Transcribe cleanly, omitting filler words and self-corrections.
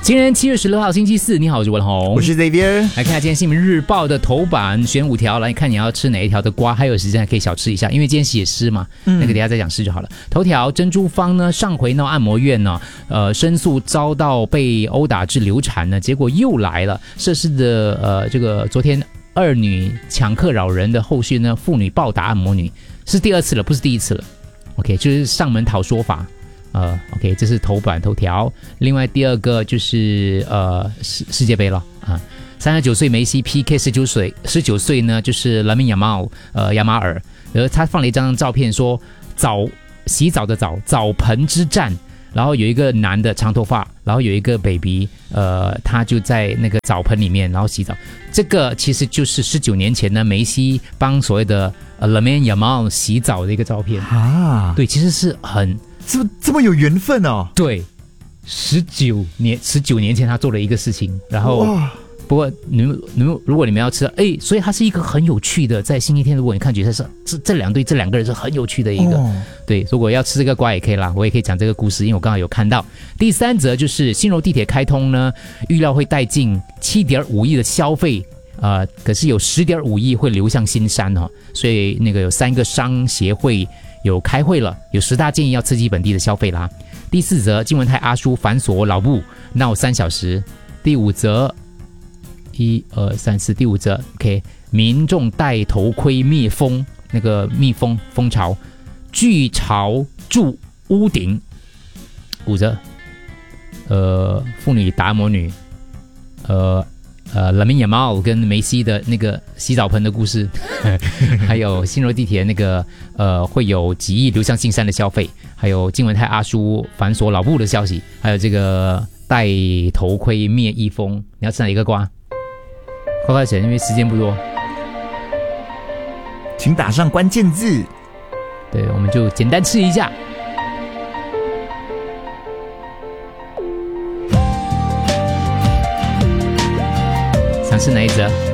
今天7月16号星期四，你好，我是文宏， 我是 Xavier。 来看下今天新闻日报的头版，选5条来看你要吃哪一条的瓜，还有时间还可以小吃一下，因为今天写诗嘛，那个等一下再讲诗就好了。头条，珍珠坊呢上回闹按摩院呢，申诉遭到被殴打致流产呢，结果又来了。涉事的这个昨天2女抢客扰人的后续呢，妇女暴打按摩女，是第2次了，不是第1次了。OK， 就是上门讨说法。OK， 这是头版头条。另外第2个就是世界杯了啊，39岁梅西 PK 19岁呢，就是 Lamine Yamal 亚马尔，他放了一张照片说洗澡的澡盆之战，然后有一个男的长头发，然后有一个 baby， 他就在那个澡盆里面然后洗澡。这个其实就是19年前呢，梅西帮所谓的Lamine Yamal 洗澡的一个照片啊。对，其实是很这么有缘分哦。 对，19年前他做了一个事情，然后不过如果你们要吃，所以它是一个很有趣的，在星期天如果你看决赛是这两个人是很有趣的一个，对，如果要吃这个瓜也可以啦，我也可以讲这个故事，因为我刚好有看到。第3则就是新柔地铁开通呢，预料会带进7.5亿的消费。可是有10.5亿会流向新山哈，所以那个有3个商协会有开会了，有10大建议要刺激本地的消费啦。第4则，金文泰阿叔反锁老布闹3小时。第5则，1、2、3、4，第5则 ，OK， 民众戴头盔灭蜂，那个蜜蜂蜂巢，巨巢筑屋顶。5则，妇女打按摩女，Lamine Yamal 跟梅西的那个洗澡盆的故事，还有新柔地铁那个会有几亿流向新山的消费，还有金文泰阿叔反锁老布的消息，还有这个戴头盔灭蜜蜂。你要吃哪一个瓜？快快选，因为时间不多， 请打上关键字。 对，我们就简单吃一下。想吃哪一则？